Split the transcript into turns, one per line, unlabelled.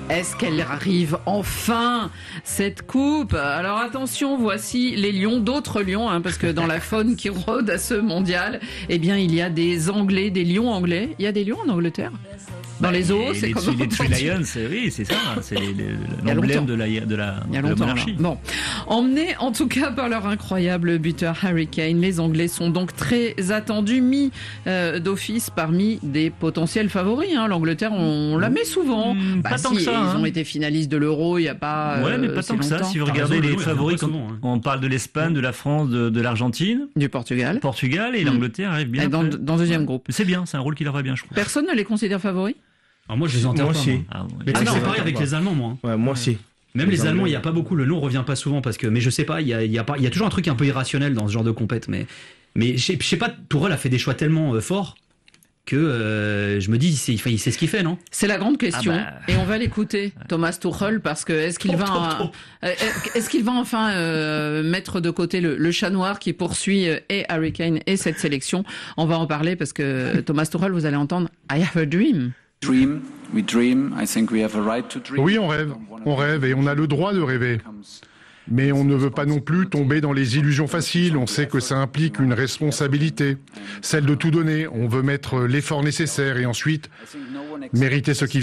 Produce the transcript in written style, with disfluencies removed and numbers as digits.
Est-ce qu'elle arrive enfin, cette coupe? Alors attention, voici les lions, d'autres lions, parce que dans la faune qui rôde à ce mondial, eh bien il y a des Anglais, des lions anglais. Il y a des lions en Angleterre? Dans les zoos, c'est comment?
Les Three Lions, oui, c'est ça, c'est l'emblème de la monarchie.
Bon, emmenés en tout cas par leur incroyable buteur Harry Kane, les Anglais sont donc très attendus, mis d'office parmi des potentiels favoris. L'Angleterre, on la met souvent.
Pas tant que ça.
Ils ont été finalistes de l'Euro, il n'y a pas.
Ouais, mais pas tant que ça. Si vous regardez les favoris, on parle de l'Espagne, de la France, de l'Argentine,
du Portugal.
Et l'Angleterre arrive bien.
Dans deuxième groupe.
C'est bien, c'est un rôle qui leur va bien, je trouve.
Personne ne les considère favoris?
Alors moi, je les enterre pas.
Moi aussi.
Mais c'est pareil avec les Allemands, moi.
Ouais, moi aussi.
Même les Allemands, il n'y a pas beaucoup. Le nom revient pas souvent parce que. Mais je sais pas, il y a toujours un truc un peu irrationnel dans ce genre de compète. Mais je sais pas. Tourelle a fait des choix tellement forts que je me dis, il sait ce qu'il fait, non?
C'est la grande question. Et on va l'écouter, Thomas Tuchel, parce que est-ce qu'il va enfin mettre de côté le chat noir qui poursuit et Harry Kane et cette sélection? On va en parler parce que Thomas Tuchel, vous allez entendre I have a dream.
Oui, on rêve et on a le droit de rêver. Mais on ne veut pas non plus tomber dans les illusions faciles. On sait que ça implique une responsabilité, celle de tout donner. On veut mettre l'effort nécessaire et ensuite mériter ce qui